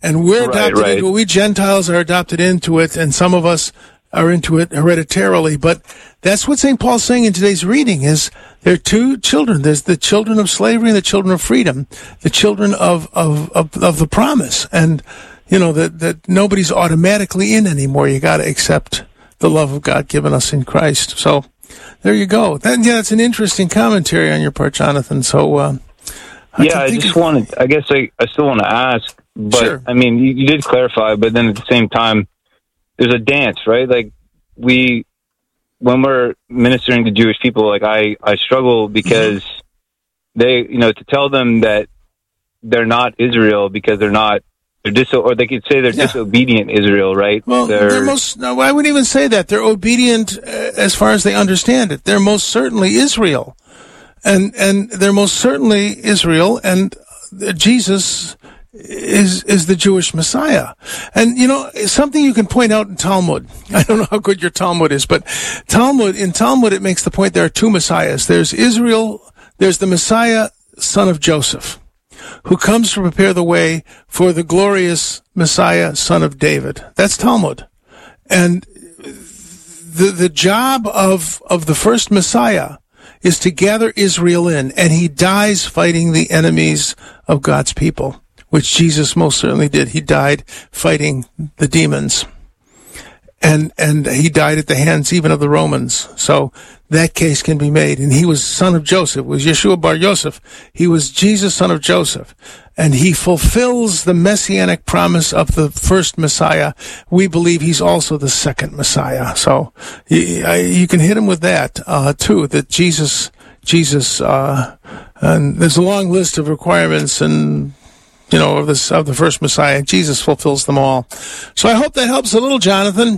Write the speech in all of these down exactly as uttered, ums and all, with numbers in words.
And we're Right, adopted right. into it. We Gentiles are adopted into it, and some of us are into it hereditarily. But that's what Saint Paul's saying in today's reading is there are two children. There's the children of slavery and the children of freedom, the children of, of, of, of the promise. And, you know, that, that nobody's automatically in anymore. You got to accept the love of God given us in Christ. So there you go. That, yeah, that's an interesting commentary on your part, Jonathan. So, uh, I yeah, I just wanted, I guess I, I still want to ask, but Sure. I mean, you, you did clarify, but then at the same time, there's a dance, right? Like we, when we're ministering to Jewish people, like I, I struggle because mm-hmm. they, you know, to tell them that they're not Israel because they're not, they're dis, or they could say they're Yeah. disobedient Israel, right? Well, they're, they're most, no, I wouldn't even say that. They're obedient uh, as far as they understand it. They're most certainly Israel. And, and they're most certainly Israel, and Jesus is, is the Jewish Messiah. And, you know, something you can point out in Talmud. I don't know how good your Talmud is, but Talmud, in Talmud, it makes the point there are two Messiahs. There's Israel, there's the Messiah, son of Joseph, who comes to prepare the way for the glorious Messiah, son of David. That's Talmud. And the, the job of, of the first Messiah is to gather Israel in, and he dies fighting the enemies of God's people, which Jesus most certainly did. He died fighting the demons, and and he died at the hands even of the Romans. So that case can be made. And he was son of Joseph, was Yeshua bar Yosef. He was Jesus, son of Joseph, and he fulfills the messianic promise of the first Messiah. We believe he's also the second Messiah. So you, you can hit him with that uh, too. That Jesus, Jesus, uh, and there's a long list of requirements and. You know, of this of the first Messiah. Jesus fulfills them all. So I hope that helps a little, Jonathan.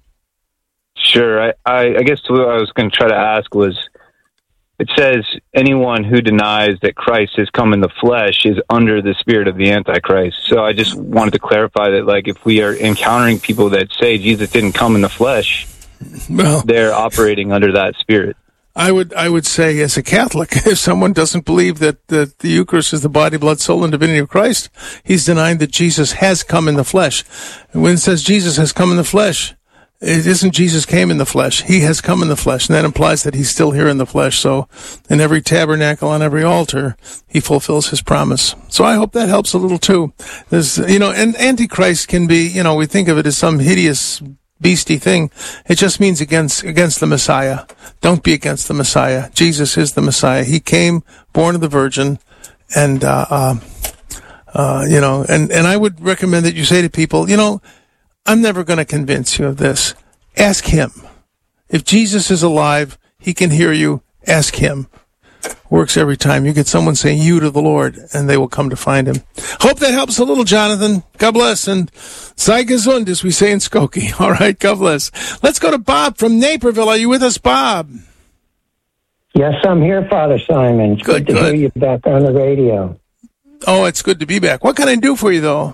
Sure. I, I, I guess what I was going to try to ask was, it says anyone who denies that Christ has come in the flesh is under the spirit of the Antichrist. So I just wanted to clarify that, like, if we are encountering people that say Jesus didn't come in the flesh, well, they're operating under that spirit. I would I would say, as a Catholic, if someone doesn't believe that, that the Eucharist is the body, blood, soul, and divinity of Christ, he's denying that Jesus has come in the flesh. And when it says Jesus has come in the flesh, it isn't Jesus came in the flesh. He has come in the flesh, and that implies that he's still here in the flesh. So in every tabernacle, on every altar, he fulfills his promise. So I hope that helps a little too. There's, you know, and Antichrist can be, you know, we think of it as some hideous beastie thing. It just means against against the Messiah. Don't be against the Messiah. Jesus is the Messiah. He came, born of the Virgin, and uh, uh, uh, you know, and and I would recommend that you say to people, you know, I'm never going to convince you of this. Ask him. If Jesus is alive, he can hear you. Ask him. Works every time. You get someone saying you to the Lord, and they will come to find him. Hope that helps a little, Jonathan. God bless, and sei gesund, as we say in Skokie. All right, God bless. Let's go to Bob from Naperville. Are you with us, Bob? Yes, I'm here, Father Simon. It's Good, good to good. hear you back on the radio. Oh, it's good to be back. What can I do for you, though?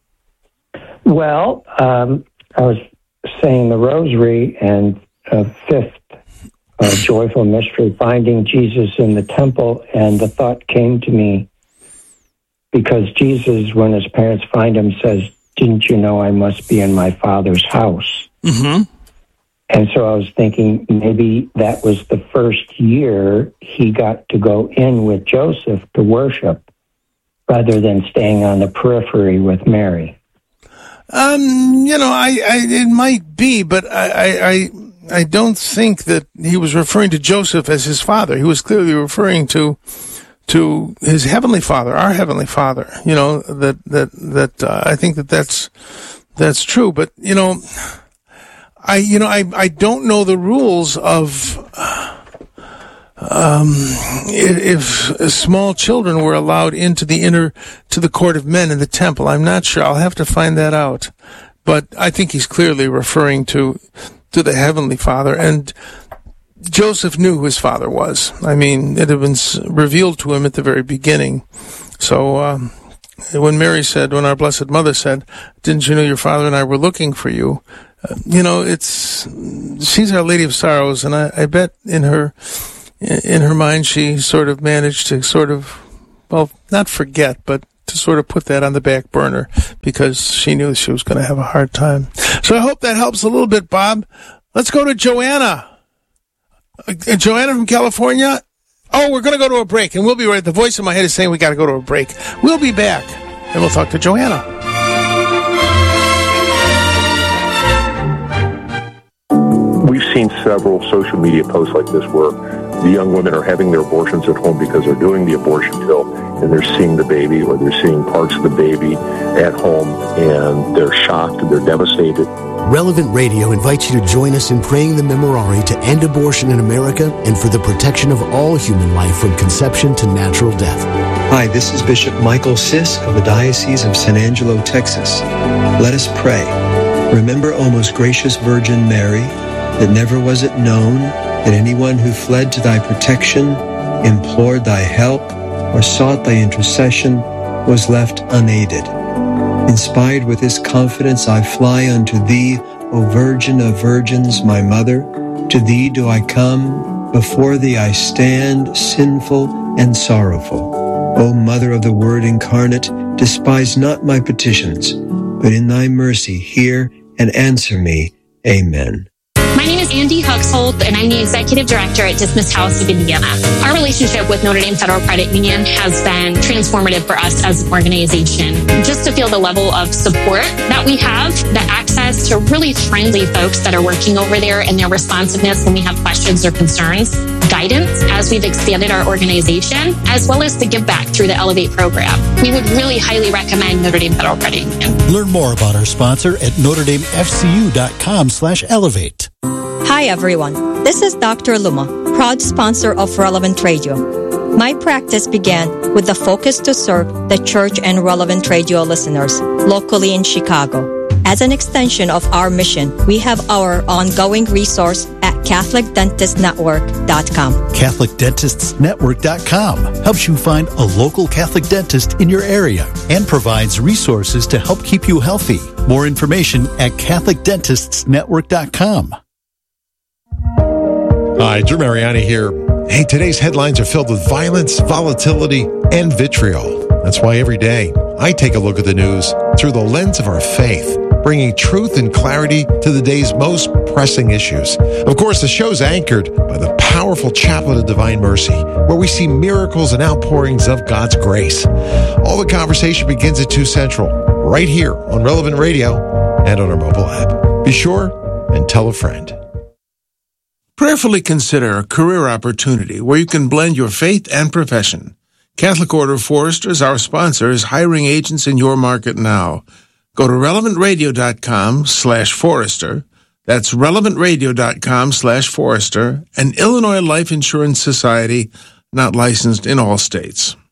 Well, um, I was saying the Rosary and uh, fifth uh, joyful mystery, finding Jesus in the temple, and the thought came to me because Jesus, when his parents find him, says, "Didn't you know I must be in my Father's house?" Mm-hmm. And so I was thinking maybe that was the first year he got to go in with Joseph to worship rather than staying on the periphery with Mary. Um, you know, I, I, it might be, but I, I, I don't think that he was referring to Joseph as his father. He was clearly referring to, to his heavenly Father, our heavenly Father. You know, that, that, that, uh, I think that that's, that's true. But, you know, I, you know, I, I don't know the rules of, um, if, if small children were allowed into the inner, to the court of men in the temple. I'm not sure. I'll have to find that out. But I think he's clearly referring to, to the Heavenly Father. And Joseph knew who his father was. I mean, it had been revealed to him at the very beginning. So, um, when Mary said, when our Blessed Mother said, "Didn't you know your father and I were looking for you?" Uh, you know, it's, she's Our Lady of Sorrows, and I, I bet in her, in her mind, she sort of managed to sort of, well, not forget, but to sort of put that on the back burner because she knew she was going to have a hard time. So I hope that helps a little bit, Bob. Let's go to Joanna. Uh, Joanna from California. Oh, we're going to go to a break, and we'll be right. The voice in my head is saying we got to go to a break. We'll be back, and we'll talk to Joanna. We've seen several social media posts like this where the young women are having their abortions at home because they're doing the abortion pill and they're seeing the baby or they're seeing parts of the baby at home and they're shocked and they're devastated. Relevant Radio invites you to join us in praying the Memorare to end abortion in America and for the protection of all human life from conception to natural death. Hi, this is Bishop Michael Sisk of the Diocese of San Angelo, Texas. Let us pray. Remember, O most gracious Virgin Mary, that never was it known that anyone who fled to thy protection, implored thy help, or sought thy intercession was left unaided. Inspired with this confidence, I fly unto thee, O Virgin of Virgins, my Mother. To thee do I come, before thee I stand, sinful and sorrowful. O Mother of the Word incarnate, despise not my petitions, but in thy mercy hear and answer me. Amen. My name is Andy Huxhold, and I'm the Executive Director at Dismiss House of Indiana. Our relationship with Notre Dame Federal Credit Union has been transformative for us as an organization. Just to feel the level of support that we have, the access to really friendly folks that are working over there and their responsiveness when we have questions or concerns, guidance as we've expanded our organization, as well as to give back through the Elevate program. We would really highly recommend Notre Dame Federal Credit Union. Learn more about our sponsor at Notre Dame F C U dot com slash elevate. Hi everyone, this is Doctor Luma, proud sponsor of Relevant Radio. My practice began with the focus to serve the church and Relevant Radio listeners locally in Chicago. As an extension of our mission, we have our ongoing resource at Catholic Dentist Network dot com. Catholic Dentists Network dot com helps you find a local Catholic dentist in your area and provides resources to help keep you healthy. More information at Catholic Dentists Network dot com. Hi, Drew Mariani here. Hey, today's headlines are filled with violence, volatility, and vitriol. That's why every day I take a look at the news through the lens of our faith, bringing truth and clarity to the day's most pressing issues. Of course, the show's anchored by the powerful Chaplet of Divine Mercy, where we see miracles and outpourings of God's grace. All the conversation begins at two Central, right here on Relevant Radio and on our mobile app. Be sure and tell a friend. Prayerfully consider a career opportunity where you can blend your faith and profession. Catholic Order of Foresters, our sponsor, is hiring agents in your market now. Go to relevant radio dot com slash forester. That's relevant radio dot com slash forester, an Illinois Life Insurance Society not licensed in all states.